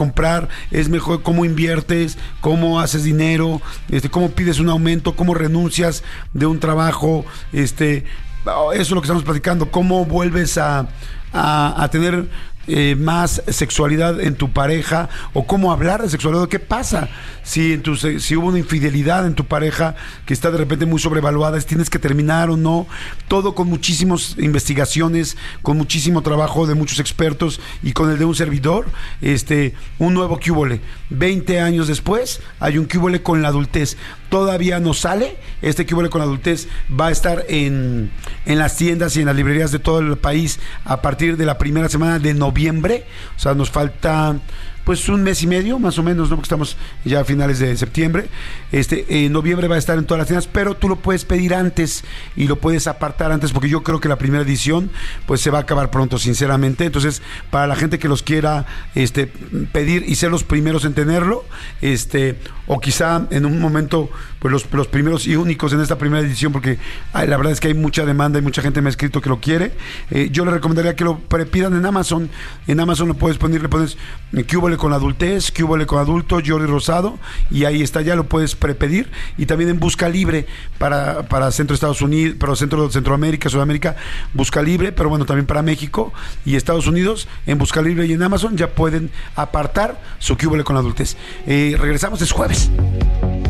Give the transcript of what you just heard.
comprar, es mejor cómo inviertes, cómo haces dinero, cómo pides un aumento, cómo renuncias de un trabajo, eso es lo que estamos platicando, cómo vuelves a tener más sexualidad en tu pareja, o cómo hablar de sexualidad. ¿Qué pasa si hubo una infidelidad en tu pareja que está de repente muy sobrevaluada? ¿Tienes que terminar o no? Todo con muchísimas investigaciones, con muchísimo trabajo de muchos expertos y con el de un servidor. Un nuevo Cúbole 20 años después, hay un Cúbole con la adultez. Todavía no sale. Este Cúbole con la adultez va a estar en las tiendas y en las librerías de todo el país a partir de la primera semana de noviembre. O sea, nos falta pues un mes y medio más o menos, ¿no? Porque estamos ya a finales de septiembre. En noviembre va a estar en todas las tiendas, pero tú lo puedes pedir antes y lo puedes apartar antes, porque yo creo que la primera edición pues se va a acabar pronto, sinceramente. Entonces, para la gente que los quiera pedir y ser los primeros en tenerlo, o quizá en un momento pues los primeros y únicos en esta primera edición, porque la verdad es que hay mucha demanda y mucha gente me ha escrito que lo quiere. Yo le recomendaría que lo prepidan en Amazon. En Amazon lo puedes poner, le pones Cúbole con adultez, Cúbole con adulto, Jordi Rosado, y ahí está, ya lo puedes prepedir. Y también en Busca Libre para centro de Estados Unidos, pero Centroamérica, Sudamérica, Busca Libre, pero bueno, también para México y Estados Unidos, en Busca Libre y en Amazon ya pueden apartar su Cúbole con adultez. Regresamos, es jueves.